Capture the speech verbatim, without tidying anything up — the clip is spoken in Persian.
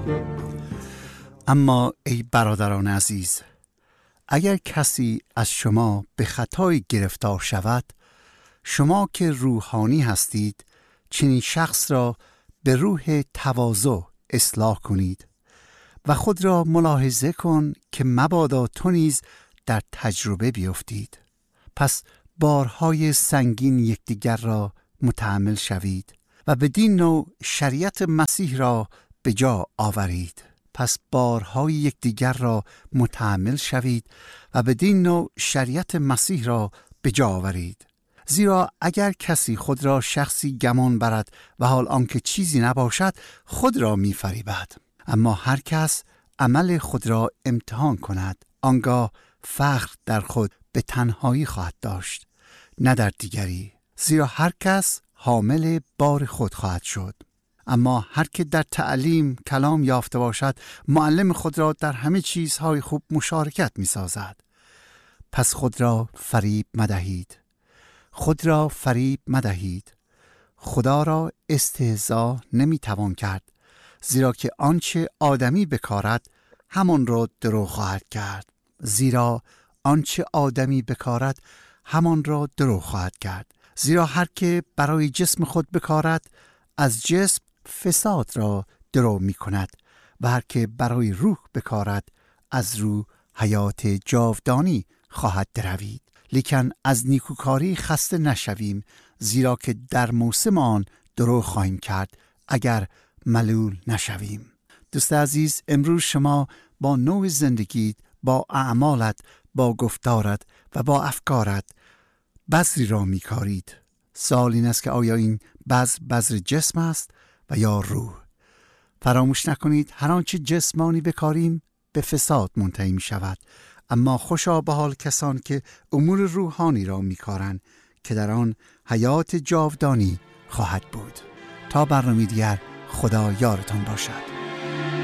اما ای برادران عزیز، اگر کسی از شما به خطایی گرفتار شود، شما که روحانی هستید چنین شخص را به روح تواضع اصلاح کنید و خود را ملاحظه کن که مبادا تو نیز در تجربه بیفتید. پس بارهای سنگین یکدیگر را متحمل شوید و بدین نوع شریعت مسیح را به جا آورید. پس بارهای یکدیگر را متحمل شوید و بدین نوع شریعت مسیح را به جا آورید. زیرا اگر کسی خود را شخصی گمان برد و حال آنکه چیزی نباشد، خود را می فریبد. اما هر کس عمل خود را امتحان کند، آنگاه فخر در خود به تنهایی خواهد داشت، نه در دیگری، زیرا هر کس حامل بار خود خواهد شد. اما هر که در تعلیم کلام یافته باشد، معلم خود را در همه چیزهای خوب مشارکت می سازد. پس خود را فریب مدهید. خود را فریب مدهید. خدا را استهزا نمی توان کرد، زیرا که آنچه آدمی بکارد همان را درو خواهد کرد. زیرا آنچه آدمی بکارد همان را درو خواهد کرد. زیرا هر که برای جسم خود بکارد از جسم فساد را درو می کند و هر که برای روح بکارد از روح حیات جاودانی خواهد دروید. لیکن از نیکوکاری خسته نشویم، زیرا که در موسم آن درو خواهیم کرد اگر ملول نشویم. دوست عزیز، امروز شما با نوع زندگیت، با اعمالت، با گفتارت و با افکارت بذری را می کارید. سوال این است که آیا این بذر بذر جسم است و یا روح؟ فراموش نکنید هر آنچه جسمانی بکاریم به فساد منتهی می شود، اما خوشا به حال کسان که امور روحانی را می کارند که در آن حیات جاودانی خواهد بود. تا برنامه دیگر، خدا یارتان باشد.